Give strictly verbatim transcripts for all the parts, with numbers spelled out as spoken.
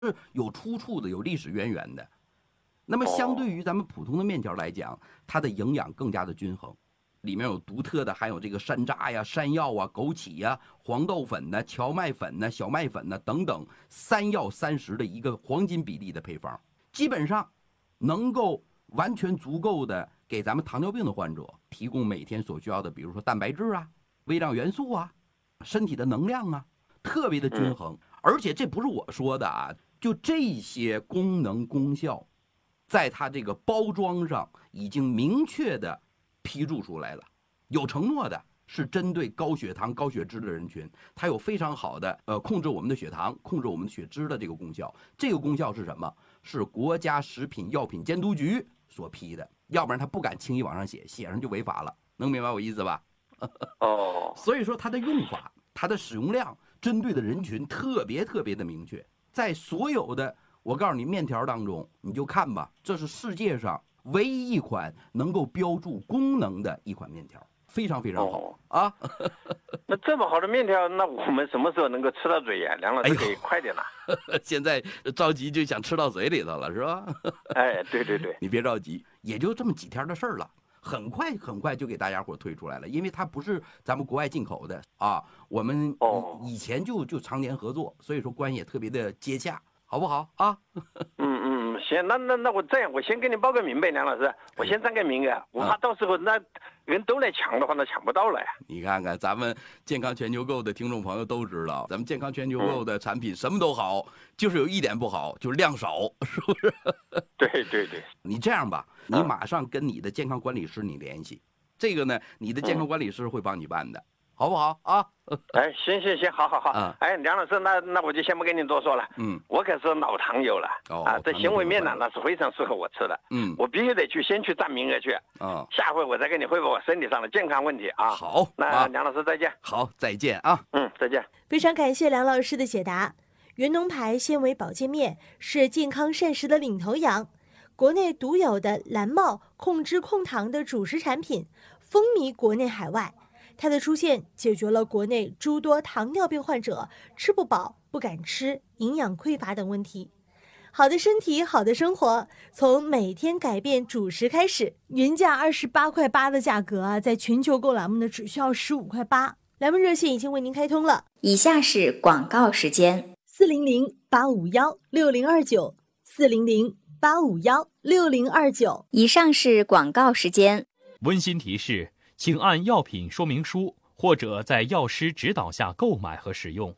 是有出处的，有历史渊源的。那么相对于咱们普通的面条来讲，它的营养更加的均衡，里面有独特的含有这个山楂呀、山药啊、枸杞呀、黄豆粉呢、荞麦粉呢、小麦粉呢等等三药三食的一个黄金比例的配方，基本上能够完全足够的给咱们糖尿病的患者提供每天所需要的，比如说蛋白质啊、微量元素啊、身体的能量啊，特别的均衡。而且这不是我说的啊，就这些功能功效，在它这个包装上已经明确的批注出来了，有承诺的是针对高血糖、高血脂的人群，它有非常好的呃控制我们的血糖、控制我们的血脂的这个功效。这个功效是什么？是国家食品药品监督局所批的，要不然他不敢轻易往上写，写上就违法了。能明白我意思吧？ 哦， 所以说它的用法、它的使用量、针对的人群特别特别的明确，在所有的我告诉你面条当中，你就看吧，这是世界上唯一一款能够标注功能的一款面条，非常非常好、哦、啊！ 那这么好的面条，那我们什么时候能够吃到嘴呀？梁老师可以快点了。 哎、现在着急就想吃到嘴里头了，是吧？ 哎，对对对， 你别着急，也就这么几天的事儿了。很快很快就给大家伙推出来了，因为它不是咱们国外进口的啊，我们以前就就常年合作，所以说关系也特别的接洽，好不好啊？ 嗯嗯，行，那那那我这样，我先跟你报个名呗，梁老师，我先占个名额，我怕到时候那人都来抢的话，那抢不到了呀。 你看看咱们健康全球购的听众朋友都知道，咱们健康全球购的产品什么都好，嗯、就是有一点不好，就是量少，是不是？ 对对对， 你这样吧，你马上跟你的健康管理师你联系，嗯、这个呢，你的健康管理师会帮你办的。嗯，好不好啊？ 哎，行行行，好好好。嗯、哎，梁老师，那那我就先不跟你多说了。嗯，我可是老糖友了。哦。啊，这纤维面呢，那是非常适合我吃的。嗯，我必须得去先去占名额去。啊。下回我再跟你汇报我身体上的健康问题啊。 好。 那梁老师再见。 好，再见啊。 嗯，再见。 非常感谢梁老师的解答。原农牌纤维保健面是健康膳食的领头羊，国内独有的蓝帽控脂控糖的主食产品，风靡国内海外。它的出现解决了国内诸多糖尿病患者吃不饱、不敢吃、营养匮乏等问题。好的身体，好的生活，从每天改变主食开始。原价二十八块八的价格啊，在全球购栏目呢只需要十五块八。栏目热线已经为您开通了， 以下是广告时间： 四零零八五幺六零二九，四零零八五幺六零二九。 以上是广告时间。 温馨提示，请按药品说明书或者在药师指导下购买和使用。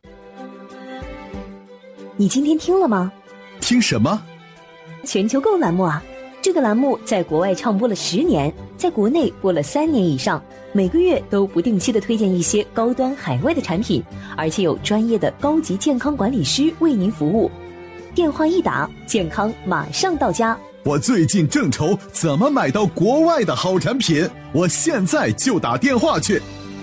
你今天听了吗？ 听什么？ 全球购栏目啊！这个栏目在国外唱播了十年，在国内播了三年以上，每个月都不定期的推荐一些高端海外的产品，而且有专业的高级健康管理师为您服务。电话一打，健康马上到家。 我最近正愁怎么买到国外的好产品，我现在就打电话去。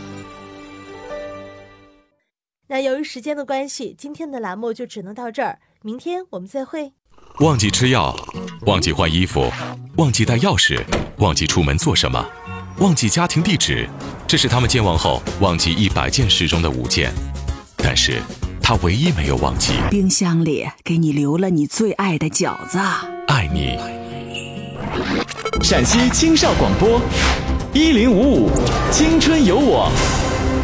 那由于时间的关系，今天的栏目就只能到这儿，明天我们再会。 忘记吃药，忘记换衣服，忘记带钥匙，忘记出门做什么，忘记家庭地址，这是他们健忘后忘记一百件事中的五件，但是他唯一没有忘记， 冰箱里给你留了你最爱的饺子。 爱你。 陕西青少广播一零五五青春有我。